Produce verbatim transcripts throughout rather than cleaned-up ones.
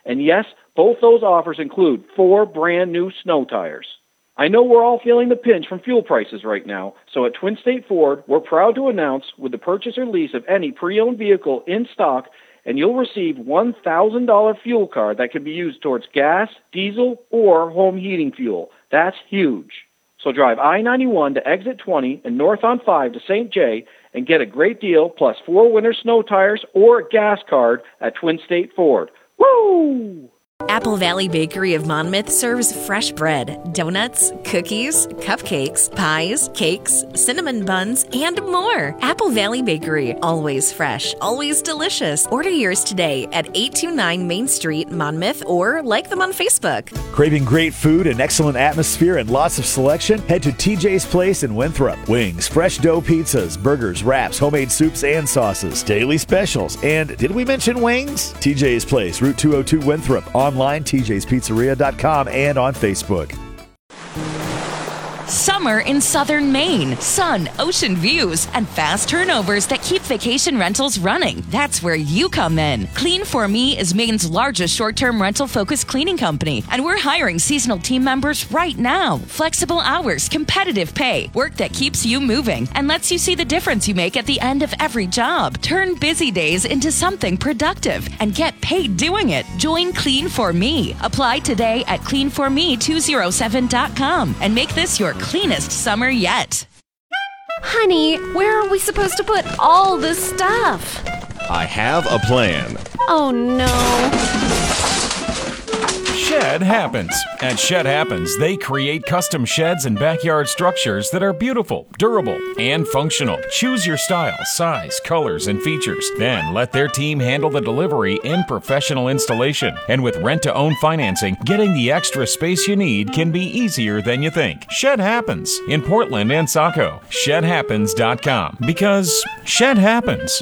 And yes, both those offers include four brand new snow tires. I know we're all feeling the pinch from fuel prices right now, so at Twin State Ford, we're proud to announce with the purchase or lease of any pre-owned vehicle in stock, and you'll receive one thousand dollars fuel card that can be used towards gas, diesel, or home heating fuel. That's huge. So drive I ninety-one to exit twenty and north on five to Saint Jay and get a great deal plus four winter snow tires or a gas card at Twin State Ford. Woo! Apple Valley Bakery of Monmouth serves fresh bread, donuts, cookies, cupcakes, pies, cakes, cinnamon buns, and more. Apple Valley Bakery, always fresh, always delicious. Order yours today at eight two nine Main Street, Monmouth, or like them on Facebook. Craving great food, an excellent atmosphere, and lots of selection? Head to T J's Place in Winthrop. Wings, fresh dough pizzas, burgers, wraps, homemade soups and sauces, daily specials. And did we mention wings? T J's Place, Route two oh two Winthrop. Online, T J's Pizzeria dot com, and on Facebook. Summer in southern Maine. Sun, ocean views, and fast turnovers that keep vacation rentals running. That's where you come in. Clean for Me is Maine's largest short-term rental-focused cleaning company, and we're hiring seasonal team members right now. Flexible hours, competitive pay, work that keeps you moving, and lets you see the difference you make at the end of every job. Turn busy days into something productive and get paid doing it. Join Clean for Me. Apply today at clean for me two oh seven dot com and make this your cleanest summer yet. Honey, where are we supposed to put all this stuff? I have a plan. Oh no. Shed Happens. At Shed Happens, they create custom sheds and backyard structures that are beautiful, durable, and functional. Choose your style, size, colors, and features. Then let their team handle the delivery and professional installation. And with rent-to-own financing, getting the extra space you need can be easier than you think. Shed Happens in Portland and Saco. shed happens dot com, because Shed Happens.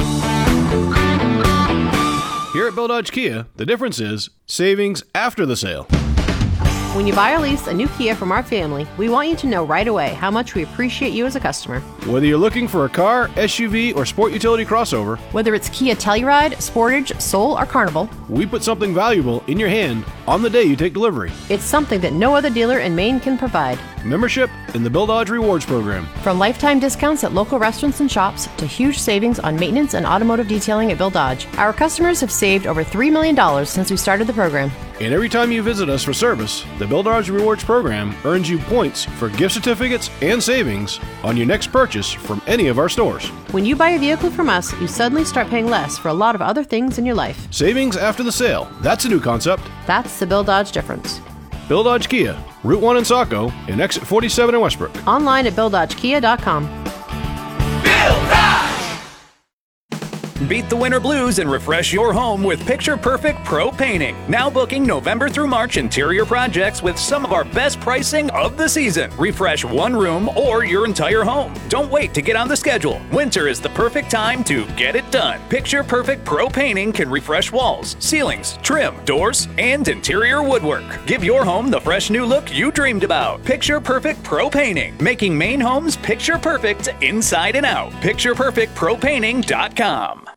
Here at Bill Dodge Kia, the difference is savings after the sale. When you buy or lease a new Kia from our family, we want you to know right away how much we appreciate you as a customer. Whether you're looking for a car, S U V, or sport utility crossover, whether it's Kia Telluride, Sportage, Soul, or Carnival, we put something valuable in your hand on the day you take delivery. It's something that no other dealer in Maine can provide. Membership in the Bill Dodge Rewards Program. From lifetime discounts at local restaurants and shops to huge savings on maintenance and automotive detailing at Bill Dodge, our customers have saved over three million dollars since we started the program. And every time you visit us for service, the Bill Dodge Rewards Program earns you points for gift certificates and savings on your next purchase from any of our stores. When you buy a vehicle from us, you suddenly start paying less for a lot of other things in your life. Savings after the sale. That's a new concept. That's the Bill Dodge difference. Bill Dodge Kia, Route one in Saco, and Exit forty-seven in Westbrook. Online at bill dodge kia dot com. Bill Dodge! Beat the winter blues and refresh your home with Picture Perfect Pro Painting. Now booking November through March interior projects with some of our best pricing of the season. Refresh one room or your entire home. Don't wait to get on the schedule. Winter is the perfect time to get it done. Picture Perfect Pro Painting can refresh walls, ceilings, trim, doors, and interior woodwork. Give your home the fresh new look you dreamed about. Picture Perfect Pro Painting, making Maine homes picture perfect inside and out. picture perfect pro painting dot com.